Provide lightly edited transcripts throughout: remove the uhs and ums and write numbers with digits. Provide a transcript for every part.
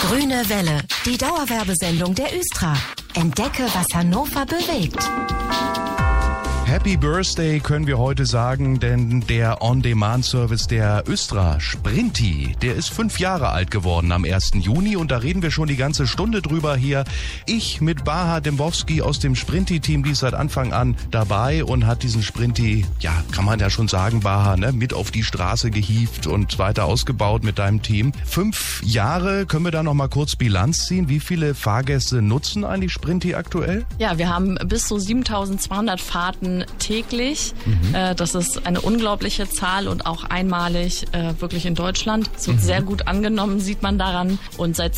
Grüne Welle, die Dauerwerbesendung der Östra. Entdecke, was Hannover bewegt. Happy Birthday können wir heute sagen, denn der On-Demand-Service der Östra, Sprinti, der ist 5 Jahre alt geworden am 1. Juni und da reden wir schon die ganze Stunde drüber hier. Ich mit Baha Dembowski aus dem Sprinti-Team, die ist seit Anfang an dabei und hat diesen Sprinti, ja, kann man ja schon sagen, Baha, ne, mit auf die Straße gehievt und weiter ausgebaut mit deinem Team. 5 Jahre, können wir da noch mal kurz Bilanz ziehen? Wie viele Fahrgäste nutzen eigentlich Sprinti aktuell? Ja, wir haben bis zu 7200 Fahrten täglich. Das ist eine unglaubliche Zahl und auch einmalig wirklich in Deutschland. Es wird sehr gut angenommen, sieht man daran. Und seit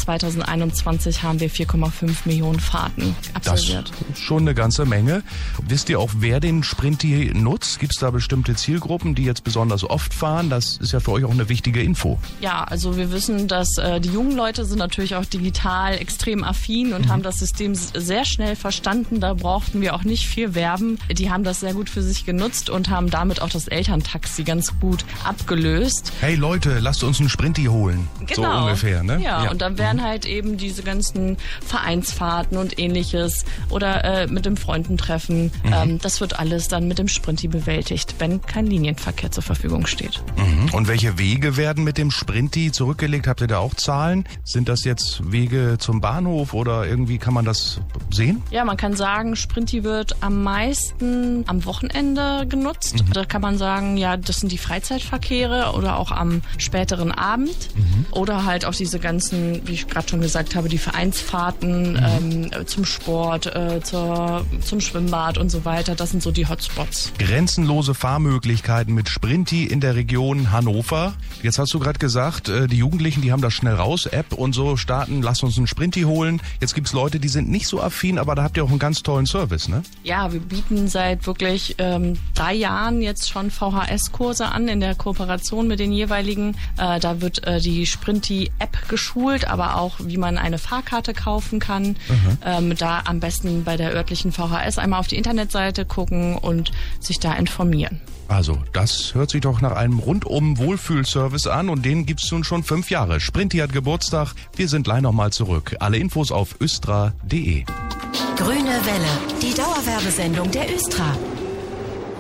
2021 haben wir 4,5 Millionen Fahrten absolviert. Das ist schon eine ganze Menge. Wisst ihr auch, wer den Sprinti nutzt? Gibt es da bestimmte Zielgruppen, die jetzt besonders oft fahren? Das ist ja für euch auch eine wichtige Info. Ja, also wir wissen, dass die jungen Leute sind natürlich auch digital extrem affin und haben das System sehr schnell verstanden. Da brauchten wir auch nicht viel werben. Die haben das sehr gut für sich genutzt und haben damit auch das Elterntaxi ganz gut abgelöst. Hey Leute, lasst uns einen Sprinti holen. Genau. So ungefähr, ne? Ja, und dann werden halt eben diese ganzen Vereinsfahrten und ähnliches oder mit dem Freundentreffen, das wird alles dann mit dem Sprinti bewältigt, wenn kein Linienverkehr zur Verfügung steht. Und welche Wege werden mit dem Sprinti zurückgelegt? Habt ihr da auch Zahlen? Sind das jetzt Wege zum Bahnhof oder irgendwie kann man das sehen? Ja, man kann sagen, Sprinti wird am meisten am Wochenende genutzt. Da kann man sagen, ja, das sind die Freizeitverkehre oder auch am späteren Abend. Oder halt auch diese ganzen, wie ich gerade schon gesagt habe, die Vereinsfahrten zum Sport, zum Schwimmbad und so weiter. Das sind so die Hotspots. Grenzenlose Fahrmöglichkeiten mit Sprinti in der Region Hannover. Jetzt hast du gerade gesagt, die Jugendlichen, die haben das schnell raus, App und so starten, lass uns einen Sprinti holen. Jetzt gibt's Leute, die sind nicht so affin, aber da habt ihr auch einen ganz tollen Service, ne? Ja, wir bieten seit wirklich 3 Jahren jetzt schon VHS-Kurse an in der Kooperation mit den jeweiligen. Da wird die Sprinti-App geschult, aber auch, wie man eine Fahrkarte kaufen kann. Da am besten bei der örtlichen VHS einmal auf die Internetseite gucken und sich da informieren. Also, das hört sich doch nach einem rundum Wohlfühlservice an und den gibt's nun schon 5 Jahre. Sprinti hat Geburtstag. Wir sind gleich nochmal zurück. Alle Infos auf östra.de. Grüne Welle, die Dauerwerbesendung der Östra.